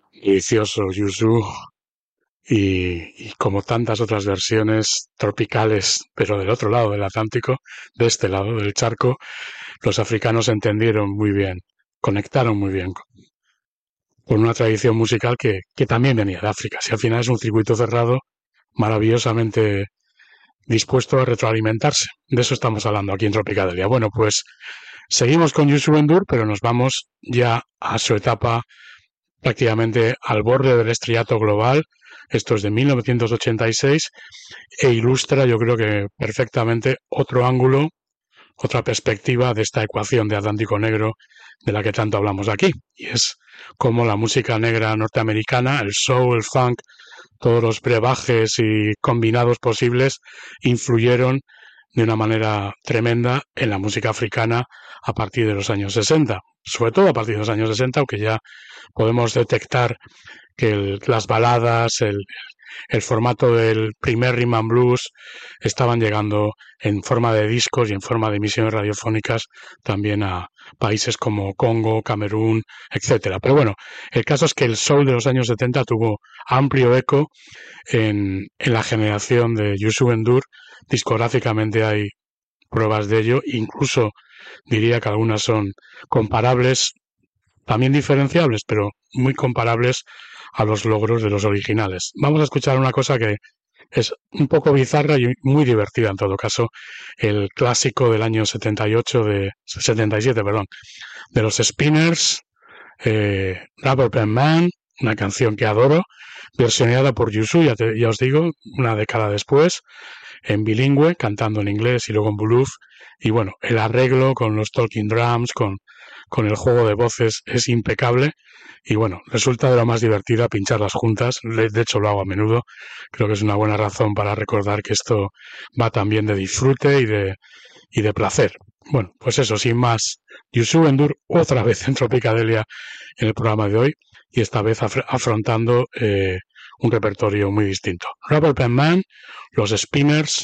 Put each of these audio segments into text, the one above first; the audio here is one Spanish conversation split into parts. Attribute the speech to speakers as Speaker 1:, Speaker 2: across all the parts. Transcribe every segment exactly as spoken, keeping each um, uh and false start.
Speaker 1: Delicioso Yuzu y, y como tantas otras versiones tropicales, pero del otro lado del Atlántico, de este lado del charco, los africanos entendieron muy bien, conectaron muy bien con una tradición musical que, que también venía de África. Si al final es un circuito cerrado, maravillosamente dispuesto a retroalimentarse. De eso estamos hablando aquí en Tropicadelia. Bueno, pues seguimos con Youssou N'Dour, pero nos vamos ya a su etapa prácticamente al borde del estrellato global. Esto es de mil novecientos ochenta y seis e ilustra, yo creo que perfectamente, otro ángulo, otra perspectiva de esta ecuación de Atlántico Negro de la que tanto hablamos aquí. Y es cómo la música negra norteamericana, el soul, el funk, todos los brebajes y combinados posibles influyeron de una manera tremenda en la música africana a partir de los años sesenta, sobre todo a partir de los años sesenta, aunque ya podemos detectar que el, las baladas, el, el formato del primer rhythm and blues estaban llegando en forma de discos y en forma de emisiones radiofónicas también a países como Congo, Camerún, etcétera. Pero bueno, el caso es que el soul de los años setenta tuvo amplio eco en, en la generación de Youssou N'Dour. Discográficamente hay pruebas de ello, incluso diría que algunas son comparables, también diferenciables, pero muy comparables a los logros de los originales. Vamos a escuchar una cosa que es un poco bizarra y muy divertida en todo caso, el clásico del año setenta y ocho de setenta y siete, perdón, de los Spinners, eh, Rubber Band Man, una canción que adoro, versionada por Youssou, ya, te, ya os digo, una década después, en bilingüe, cantando en inglés y luego en Blues. Y bueno, el arreglo con los talking drums, con, con el juego de voces es impecable. Y bueno, resulta de lo más divertida pincharlas juntas. De hecho, lo hago a menudo. Creo que es una buena razón para recordar que esto va también de disfrute y de, y de placer. Bueno, pues eso, sin más. Youssou N'Dour otra vez en Tropicadelia en el programa de hoy y esta vez af afrontando eh, un repertorio muy distinto. Rubber Band Man, los Spinners,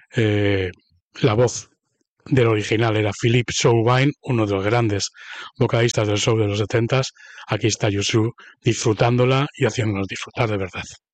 Speaker 1: eh, la voz del original era Philippe Chauvin, uno de los grandes vocalistas del soul de los setentas. Aquí está Youssou disfrutándola y haciéndonos disfrutar de verdad.